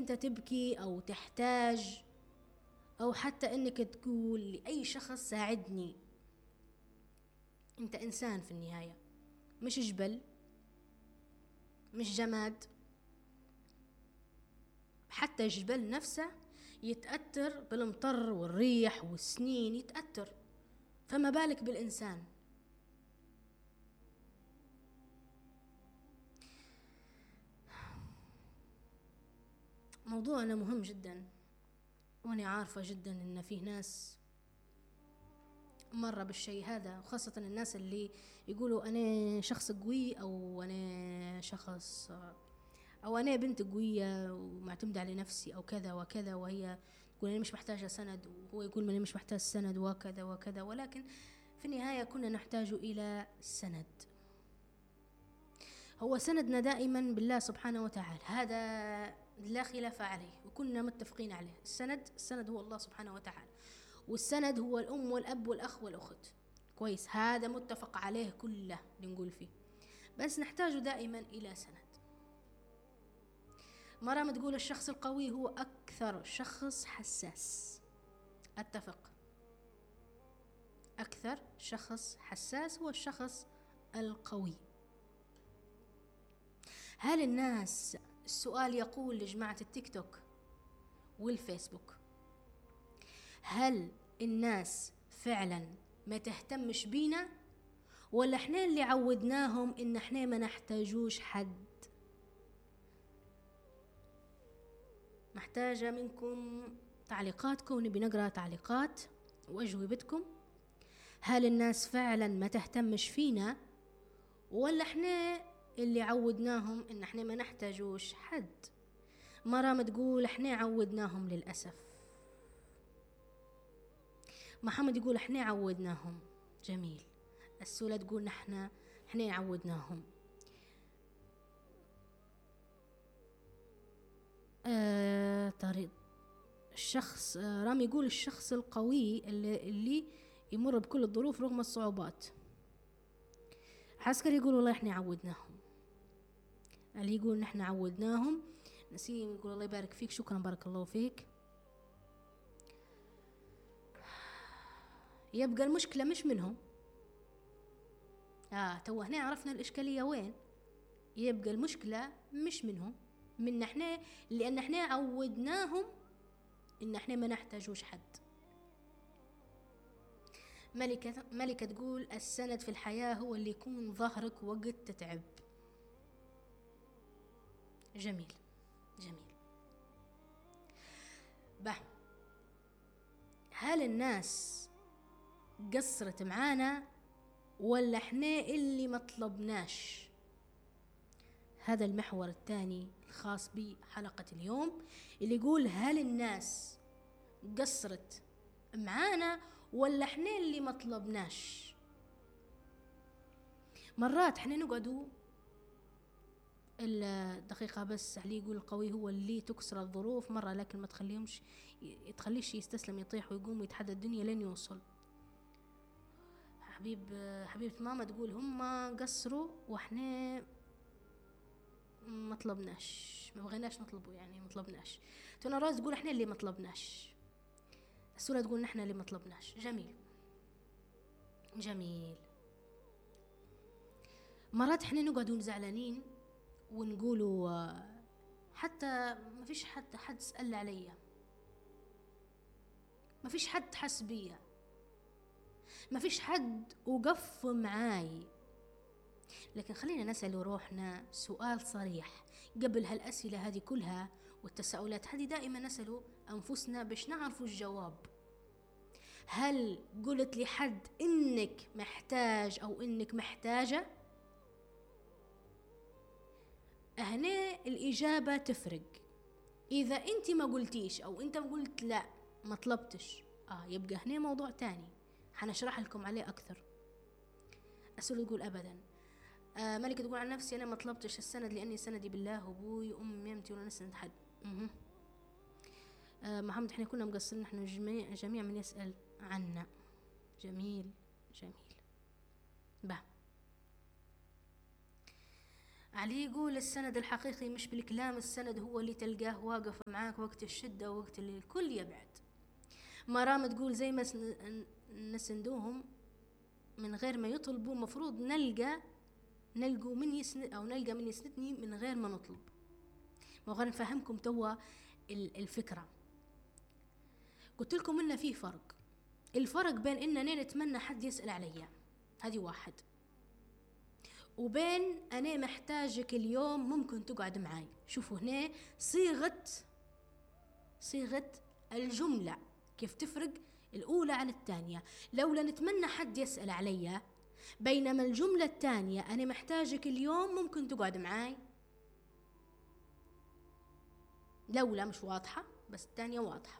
انت تبكي او تحتاج، او حتى انك تقول لاي شخص ساعدني. انت انسان في النهاية، مش جبل، مش جماد. حتى الجبل نفسه يتأثر بالمطر والريح والسنين، يتأثر، فما بالك بالإنسان. موضوعنا مهم جدا، وأنا عارفة جدا إن فيه ناس مرة بالشيء هذا، وخاصة الناس اللي يقولوا أنا شخص قوي، أو أنا شخص، أو أنا بنت قوية ومعتمدة على نفسي أو كذا وكذا، وهي تقول أنا مش محتاجة سند، وهو يقول أنا مش محتاج سند وكذا وكذا. ولكن في النهاية كنا نحتاج إلى سند. هو سندنا دائما بالله سبحانه وتعالى، هذا لا خلاف عليه وكنا متفقين عليه. السند هو الله سبحانه وتعالى، والسند هو الأم والأب والأخ والأخت. كويس، هذا متفق عليه كله بنقول فيه، بس نحتاج دائما إلى سند. مرام تقول الشخص القوي هو أكثر شخص حساس. أتفق، أكثر شخص حساس هو الشخص القوي. هل الناس، السؤال يقول لجماعة التيك توك والفيسبوك، هل الناس فعلا ما تهتمش بينا، ولا احنا اللي عودناهم ان احنا ما نحتاجوش حد؟ محتاجة منكم تعليقاتكم، نبي نقرأ تعليقات وأجوبتكم. هل الناس فعلا ما تهتمش فينا، ولا احنا اللي عودناهم ان احنا ما نحتاجوش حد؟ مرام تقول احنا عودناهم للأسف. محمد يقول احنا عودناهم. جميل. السولة تقول احنا عودناهم. طريق الشخص رامي يقول الشخص القوي اللي يمر بكل الظروف رغم الصعوبات. عسكري يقول والله احنا عودناهم. اللي يقول نحن عودناهم. نسيم يقول الله يبارك فيك، شكرا، بارك الله فيك. يبقى المشكلة مش منهم. تو هنا عرفنا الإشكالية وين. يبقى المشكلة مش منهم، من احنا، لأن احنا عودناهم إن احنا ما نحتاجوش حد. ملكة تقول السند في الحياة هو اللي يكون ظهرك وقت تتعب. جميل جميل. هل الناس قصرت معانا، ولا احنا اللي مطلبناش؟ هذا المحور الثاني الخاص بحلقة اليوم، اللي يقول هل الناس قصرت معانا، ولا احنا اللي مطلبناش؟ مرات احنا نقعدوا الدقيقة بس عليه يقول القوي هو اللي تكسر الظروف مرة، لكن ما تخليش يستسلم، يطيح ويقوم ويتحدى الدنيا لين يوصل. حبيبة ماما تقول هم قصروا واحنا ما طلبناش، ما بغيناش نطلبه، يعني ما طلبناش. تونا راز تقول احنا اللي ما طلبناش. السورة تقول نحن اللي ما طلبناش. جميل جميل. مرات احنا نقعدون زعلانين ونقولوا حتى ما فيش حد سأل عليا، ما فيش حد حس بيا، ما فيش حد وقف معاي. لكن خلينا نسأل روحنا سؤال صريح قبل هالأسئلة هذه كلها والتساؤلات هذه. دائما نسأل أنفسنا باش نعرفوا الجواب. هل قلت لحد إنك محتاج أو إنك محتاجة؟ هنا الإجابة تفرق. إذا أنت ما قلتيش أو أنت قلت لا ما طلبتش، يبقى هنا موضوع تاني حنشرح لكم عليه أكثر. السؤال تقول أبدا. ملكة تقول عن نفسي أنا ما طلبتش السند لأني سندي بالله وأبوي وأمي يمتي ولا نسند حد. محمد احنا كنا مقصرين، نحن جميع من يسأل عنا. جميل جميل. علي يقول السند الحقيقي مش بالكلام، السند هو اللي تلقاه واقف معاك وقت الشدة ووقت اللي الكل يبعد. مرام تقول زي ما نسندوهم من غير ما يطلبوا، مفروض نلقوا من يسند أو نلقى من يسندني من غير ما نطلب. وغير نفهمكم توا الفكرة. قلت لكم إن في فرق. الفرق بين إننا نتمنى حد يسأل عليا، هذه واحد، وبين أنا محتاجك اليوم ممكن تقعد معاي. شوفوا هنا صيغة الجملة كيف تفرق الأولى عن الثانية. لولا نتمنى حد يسأل عليا، بينما الجملة الثانية أنا محتاجك اليوم ممكن تقعد معاي. لولا مش واضحة، بس الثانية واضحة.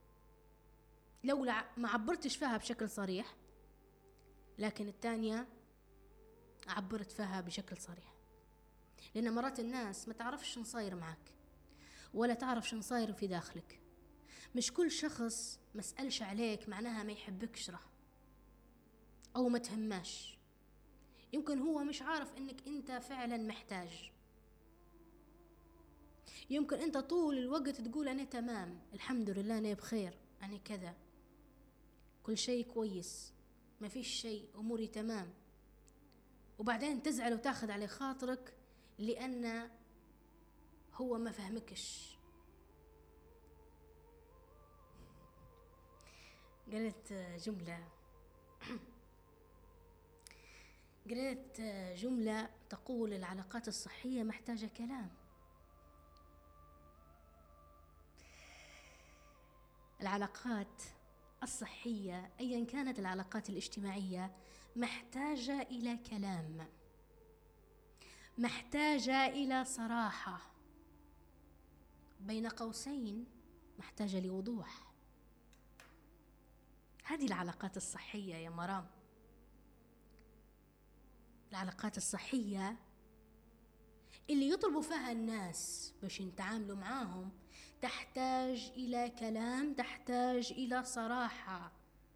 لولا ما عبرتش فيها بشكل صريح، لكن الثانية عبرت فيها بشكل صريح. لأن مرات الناس ما تعرفش شن صاير معك، ولا تعرف شن صاير في داخلك. مش كل شخص ما سألش عليك معناها ما يحبكش راه، أو ما تهماش. يمكن هو مش عارف إنك أنت فعلا محتاج. يمكن أنت طول الوقت تقول أنا تمام، الحمد لله، أنا بخير، أنا كذا، كل شيء كويس، ما فيش شيء، أموري تمام. وبعدين تزعل وتاخذ على خاطرك لأن هو ما فهمكش. قريت جملة تقول العلاقات الصحية محتاجة كلام. العلاقات الصحية أيا كانت العلاقات الاجتماعية محتاجة إلى كلام، محتاجة إلى صراحة، بين قوسين محتاجة لوضوح. هذه العلاقات الصحية يا مرام. العلاقات الصحية اللي يطلبوا فيها الناس باش يتعاملوا معاهم تحتاج إلى كلام، تحتاج إلى صراحة.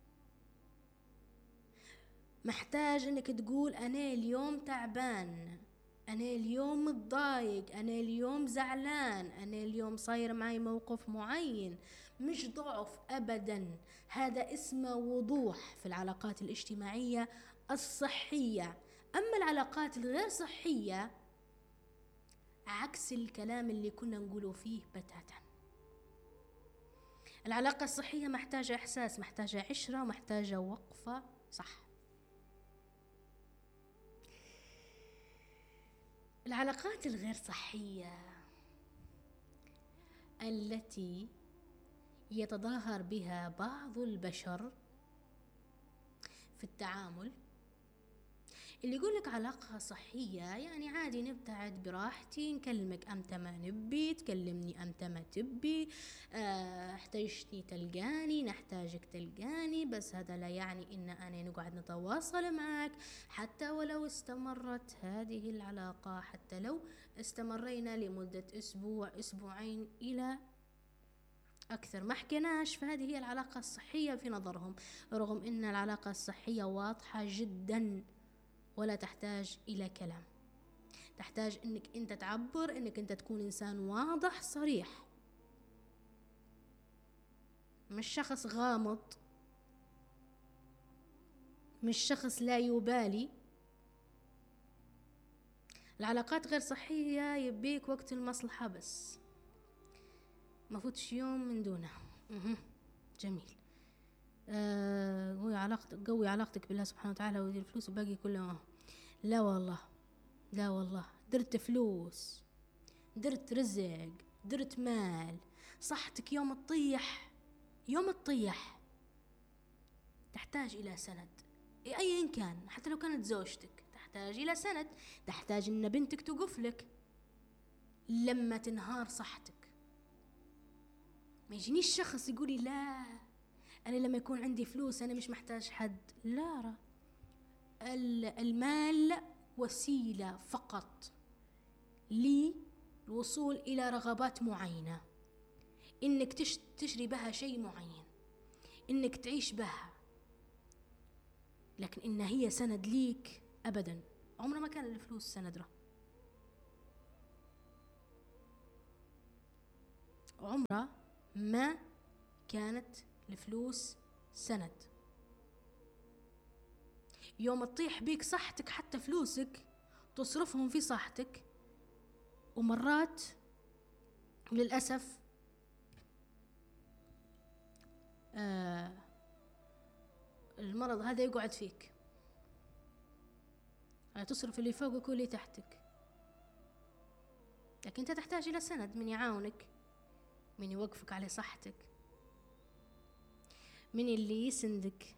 محتاج إنك تقول أنا اليوم تعبان، أنا اليوم متضايق، أنا اليوم زعلان، أنا اليوم صاير معي موقف معين. مش ضعف أبدا، هذا اسمه وضوح في العلاقات الاجتماعية الصحية. أما العلاقات الغير صحية عكس الكلام اللي كنا نقوله فيه بتاتا. العلاقة الصحية محتاجة إحساس، محتاجة عشرة، محتاجة وقفة صح. العلاقات الغير صحية التي يتظاهر بها بعض البشر في التعامل، اللي يقولك علاقة صحية يعني عادي نبتعد براحتي، نكلمك أمتى ما نبي، تكلمني أمتى ما تبي، احتاجتني تلقاني، نحتاجك تلقاني، بس هذا لا يعني إن أنا نقعد نتواصل معك حتى ولو استمرت هذه العلاقة، حتى لو استمرينا لمدة أسبوع، أسبوعين إلى أكثر، ما حكيناش. فهذه هي العلاقة الصحية في نظرهم، رغم إن العلاقة الصحية واضحة جدا ولا تحتاج إلى كلام. تحتاج إنك أنت تعبر، إنك أنت تكون إنسان واضح صريح، مش شخص غامض، مش شخص لا يبالي. العلاقات غير صحية يبيك وقت المصلحة بس، ما فوتش يوم من دونه. جميل. قوي علاقتك بالله سبحانه وتعالى ودير فلوس وباقي كله. لا والله، لا والله، درت فلوس، درت رزق، درت مال، صحتك يوم تطيح، يوم تطيح تحتاج إلى سند أيا كان، حتى لو كانت زوجتك تحتاج إلى سند، تحتاج إن بنتك توقف لك لما تنهار صحتك. ما يجينيش شخص يقولي لا أنا لما يكون عندي فلوس أنا مش محتاج حد. لا، المال وسيلة فقط للوصول إلى رغبات معينة، إنك تشتري بها شيء معين، إنك تعيش بها، لكن إن هي سند ليك أبدا. عمره ما كان الفلوس سند له. عمرها ما كانت الفلوس سند. يوم تطيح بيك صحتك حتى فلوسك تصرفهم في صحتك، ومرات للأسف المرض هذا يقعد فيك، تصرف اللي فوقك واللي تحتك، لكن انت تحتاج الى سند من يعاونك، من يوقفك على صحتك، من اللي يسندك.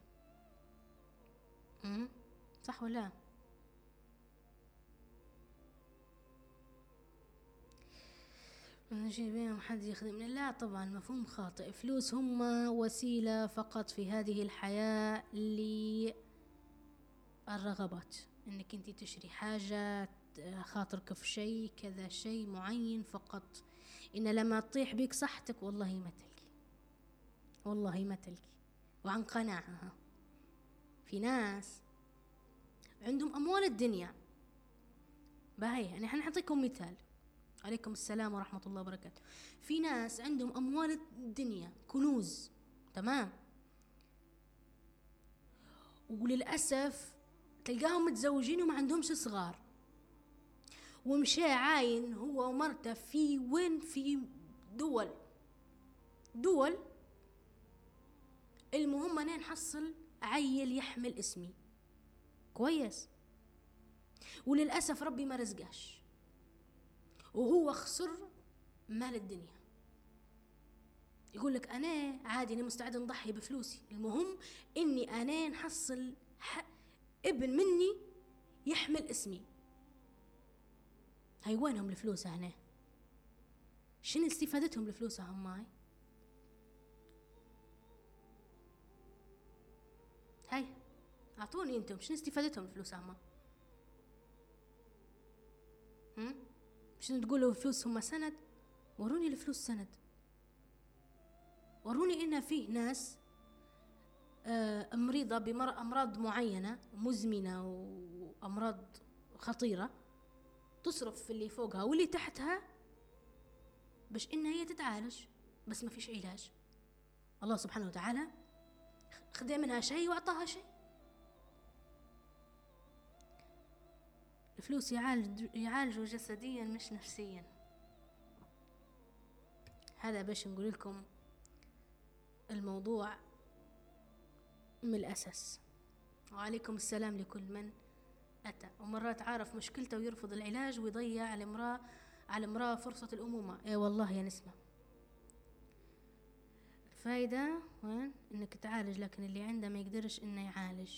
صح ولا؟ نجي بيهم حد يخدمنا؟ لا طبعا، مفهوم خاطئ. فلوس هم وسيلة فقط في هذه الحياة للرغبات، انك انت تشتري حاجة، خاطرك في شيء كذا، شيء معين فقط. إن لما تطيح بيك صحتك والله ما تلقي، والله ما تلقي. وعن قناعة، في ناس عندهم أموال الدنيا باهي، يعني احنا نعطيكم مثال. عليكم السلام ورحمة الله وبركاته. في ناس عندهم أموال الدنيا، كنوز، تمام، وللأسف تلقاهم متزوجين وما عندهمش صغار، ومشى عاين هو ومرته في وين، في دول المهم أنا نحصل عيل يحمل اسمي كويس، وللأسف ربي ما رزقاش وهو خسر مال الدنيا. يقول لك أنا عادي، أنا مستعد نضحي بفلوسي، المهم إني أنا نحصل ابن مني يحمل اسمي. هاي وينهم الفلوس هنا؟ شنو استفادتهم الفلوس هاي؟ هاي أعطوني أنتم شنو استفادتهم الفلوس هما؟ شنو تقولوا الفلوس هم سند؟ وروني الفلوس سند، وروني إن فيه ناس مريضة بأمراض معينة مزمنة وأمراض خطيرة، تصرف في اللي فوقها واللي تحتها باش إنها هي تتعالج، بس ما فيش علاج. الله سبحانه وتعالى خذ منها شيء وأعطاها شيء. الفلوس يعالجوا جسديا مش نفسيا. هذا باش نقول لكم الموضوع من الأساس. وعليكم السلام لكل من أتى. ومرات عارف مشكلته ويرفض العلاج ويضيع على امرأة فرصة الأمومة. اي والله يا نسمة، الفايدة وين؟ انك تعالج، لكن اللي عنده ما يقدرش انه يعالج.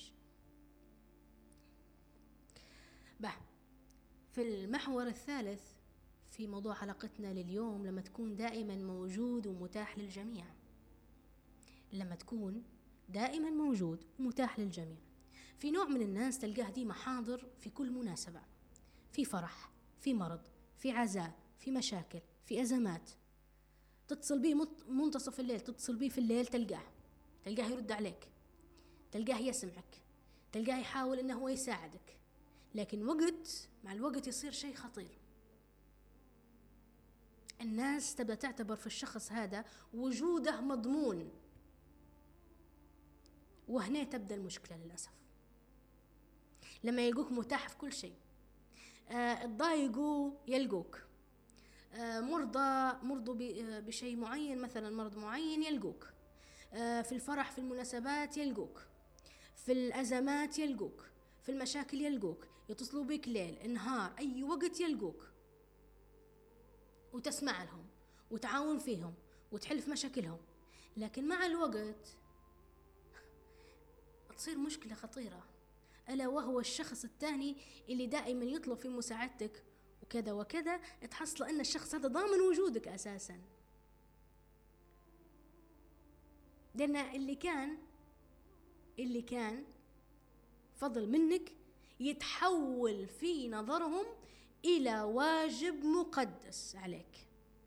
في المحور الثالث في موضوع حلقتنا لليوم، لما تكون دائما موجود ومتاح للجميع. لما تكون دائما موجود ومتاح للجميع. في نوع من الناس تلقاه ديما حاضر في كل مناسبة، في فرح، في مرض، في عزاء، في مشاكل، في أزمات. تتصل به منتصف الليل، تتصل به في الليل تلقاه يرد عليك، تلقاه يسمعك، تلقاه يحاول انه هو يساعدك. لكن مع الوقت يصير شيء خطير. الناس تبدأ تعتبر في الشخص هذا وجوده مضمون، وهنا تبدأ المشكلة للأسف. لما يلقوك متاح في كل شيء، تضايقوا يلقوك، مرضوا بشيء معين، مثلا مرض معين يلقوك، في الفرح، في المناسبات يلقوك، في الأزمات يلقوك، في المشاكل يلقوك، يتصلوا بك ليل نهار أي وقت يلقوك، وتسمع لهم وتعاون فيهم وتحل في مشاكلهم. لكن مع الوقت تصير مشكلة خطيرة، ألا وهو الشخص الثاني اللي دائما يطلب في مساعدتك وكذا وكذا، تحصل أن الشخص هذا ضامن وجودك أساسا. لأن اللي كان فضل منك يتحول في نظرهم إلى واجب مقدس عليك.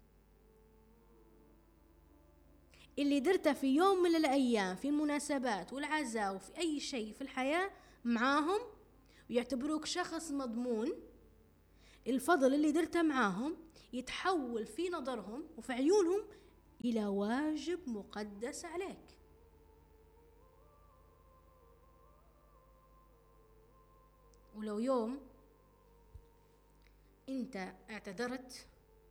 اللي درته في يوم من الأيام في المناسبات والعزاء وفي أي شيء في الحياة معاهم، ويعتبروك شخص مضمون، الفضل اللي درته معاهم يتحول في نظرهم وفي عيونهم إلى واجب مقدس عليك. ولو يوم أنت اعتذرت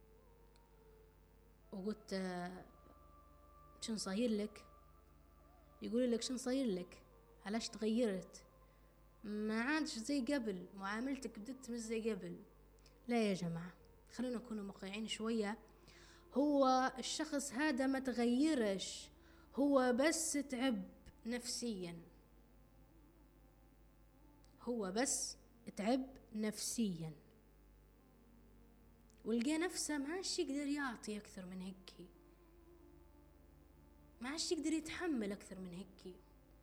وقلت شن صاير لك، يقول لك شن صاير لك، علاش تغيرت، ما عادش زي قبل، معاملتك بدت مش زي قبل. لا يا جماعة، خلونا نكون واقعيين شوية. هو الشخص هذا ما تغيرش، هو بس تعب نفسيا، هو بس تعب نفسيا، ولقى نفسه ما عادش يقدر يعطي أكثر من هيك، ما عادش يقدر يتحمل أكثر من هيك.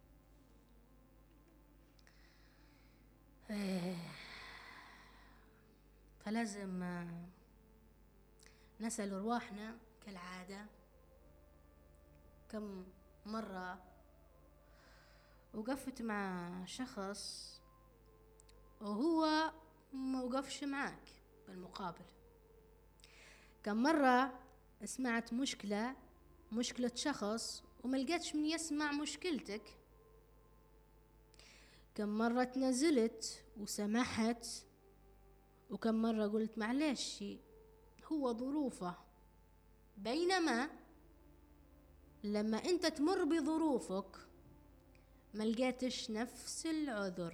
فلازم نسأل أرواحنا كالعادة كم مرة وقفت مع شخص وهو ما وقفش معك بالمقابل. كم مرة سمعت مشكلة شخص وما لقيتش من يسمع مشكلتك. كم مرة تنزلت وسمحت، وكم مرة قلت معلش هو ظروفه، بينما لما انت تمر بظروفك ما لقيتش نفس العذر.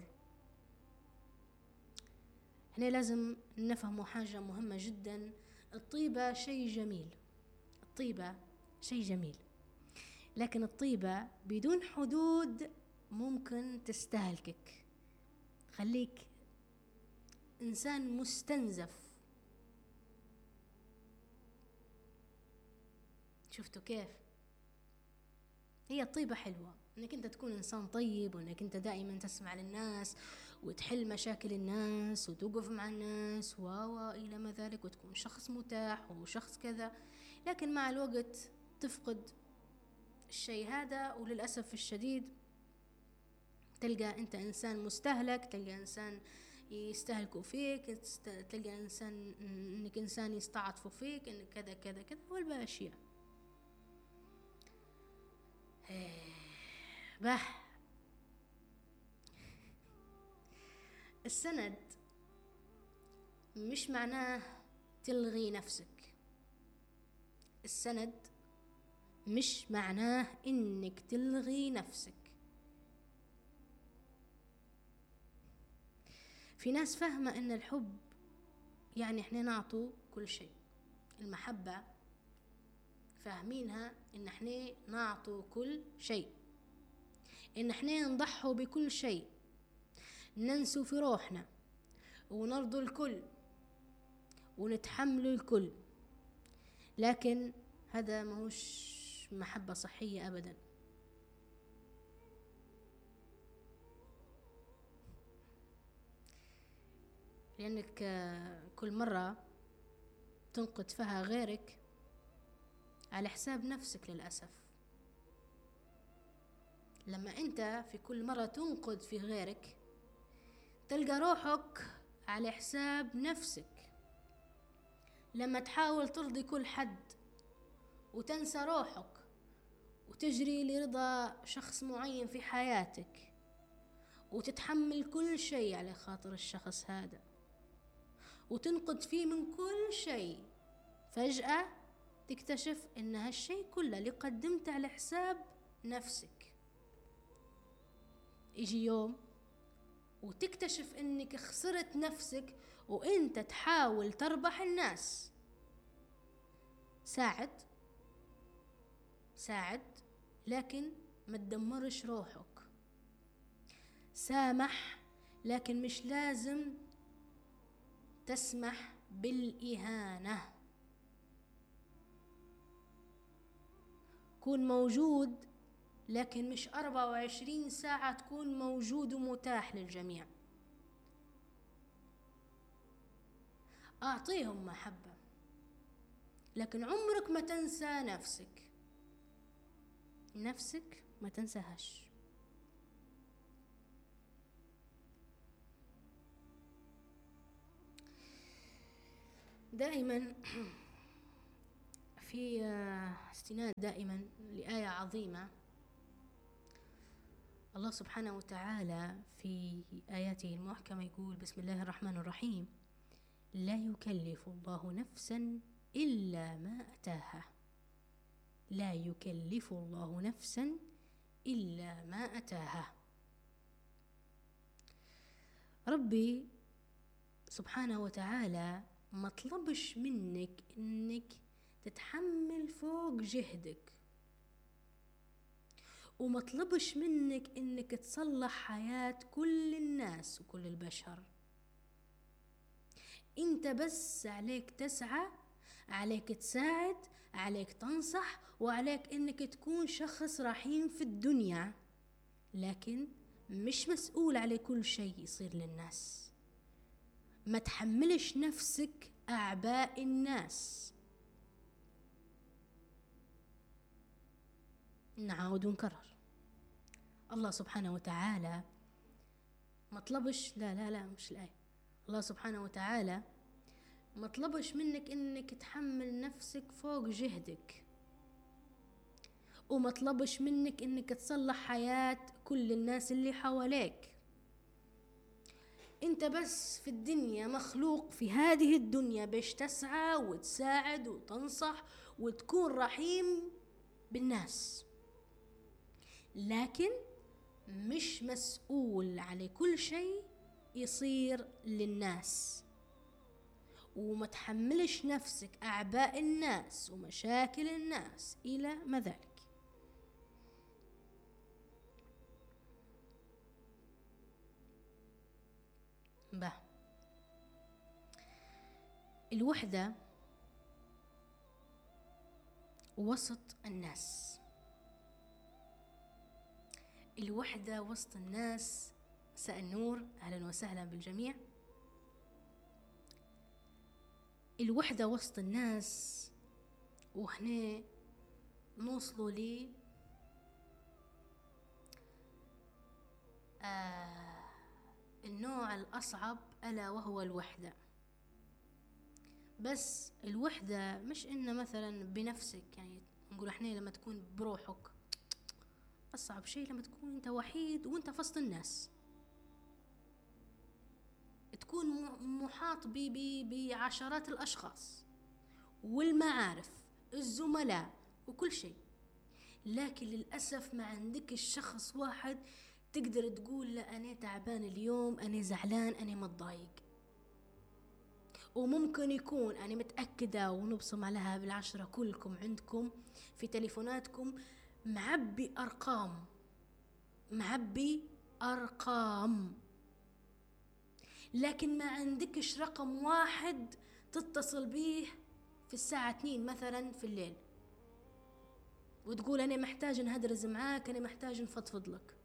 هنا لازم نفهموا حاجة مهمة جدا، الطيبة شيء جميل، الطيبة شيء جميل، لكن الطيبة بدون حدود ممكن تستهلكك، خليك إنسان مستنزف. شفتوا كيف؟ هي الطيبة حلوة، انك انت تكون انسان طيب، وانك انت دائما تسمع للناس وتحل مشاكل الناس وتوقف مع الناس الى ما ذلك، وتكون شخص متاح وشخص كذا. لكن مع الوقت تفقد الشيء هذا، وللأسف الشديد تلقى انت انسان مستهلك، تلقى انسان يستهلكوا فيك، تلقى انك انسان يستعطفوا فيك، انك كذا كذا كذا والباشياء. السند مش معناه تلغي نفسك، السند مش معناه انك تلغي نفسك. في ناس فاهمة ان الحب يعني احنا نعطوا كل شيء، المحبة فاهمينها ان احنا نعطوا كل شيء، ان احنا نضحوا بكل شيء، ننسوا في روحنا ونرضوا الكل ونتحملوا الكل. لكن هذا ماهوش محبة صحية ابدا. لانك كل مرة تنقد فيها غيرك على حساب نفسك للأسف. لما انت في كل مرة تنقد في غيرك تلقى روحك على حساب نفسك. لما تحاول ترضي كل حد وتنسى روحك وتجري لرضا شخص معين في حياتك وتتحمل كل شيء على خاطر الشخص هذا وتنقد فيه من كل شيء، فجأة تكتشف ان هالشيء كله اللي قدمته على حساب نفسك. يجي يوم وتكتشف انك خسرت نفسك وانت تحاول تربح الناس. ساعد لكن ما تدمرش روحك. سامح لكن مش لازم تسمح بالإهانة. كون موجود لكن مش 24 ساعة تكون موجود ومتاح للجميع. أعطيهم محبة لكن عمرك ما تنسى نفسك ما تنساهاش. دائما في استناد دائما لآية عظيمة. الله سبحانه وتعالى في آياته المحكمة يقول: بسم الله الرحمن الرحيم: لا يكلف الله نفسا إلا ما أتاها. لا يكلف الله نفسا إلا ما أتاها. ربي سبحانه وتعالى ما طلبش منك إنك تتحمل فوق جهدك، وما طلبش منك إنك تصلح حياة كل الناس وكل البشر. انت بس عليك تسعى، عليك تساعد، عليك تنصح، وعليك انك تكون شخص رحيم في الدنيا، لكن مش مسؤول على كل شيء يصير للناس. ما تحملش نفسك أعباء الناس. نعاود ونكرر، الله سبحانه وتعالى ما طلبش، لا مش الآية. الله سبحانه وتعالى ما طلبش منك انك تحمل نفسك فوق جهدك، وما طلبش منك انك تصلح حياة كل الناس اللي حواليك. انت بس في الدنيا مخلوق في هذه الدنيا باش تسعى وتساعد وتنصح وتكون رحيم بالناس، لكن مش مسؤول على كل شيء يصير للناس. وما تحملش نفسك أعباء الناس ومشاكل الناس إلى ما ذلك. الوحدة وسط الناس. الوحدة وسط الناس. مساء النور، أهلا وسهلا بالجميع. الوحدة وسط الناس، وهنا نوصلوا لي النوع الأصعب، ألا وهو الوحدة. بس الوحدة مش إنه مثلا بنفسك، يعني نقول إحنا لما تكون بروحك. أصعب شيء لما تكون أنت وحيد وأنت في وسط الناس، تكون محاط بعشرات الأشخاص والمعارف، الزملاء وكل شيء، لكن للأسف ما عندك الشخص واحد تقدر تقول له أنا تعبان اليوم، أنا زعلان، أنا متضايق. وممكن يكون، أنا متأكدة ونبصم عليها بالعشرة، كلكم عندكم في تليفوناتكم معبي أرقام، لكن ما عندكش رقم واحد تتصل به في الساعة 2 مثلا في الليل وتقول أنا محتاج نهدرز معاك، أنا محتاج نفضفض لك.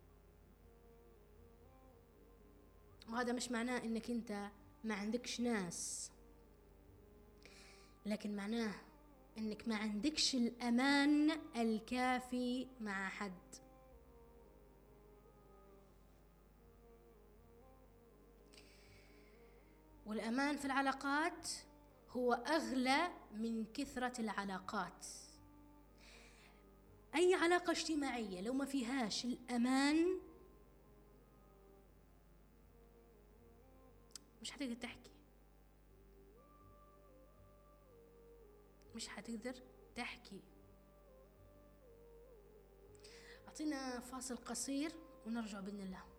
وهذا مش معناه إنك أنت ما عندكش ناس، لكن معناه إنك ما عندكش الأمان الكافي مع حد. والأمان في العلاقات هو أغلى من كثرة العلاقات. أي علاقة اجتماعية لو ما فيهاش الأمان مش هتقدر تحكي. أعطينا فاصل قصير ونرجع بإذن الله.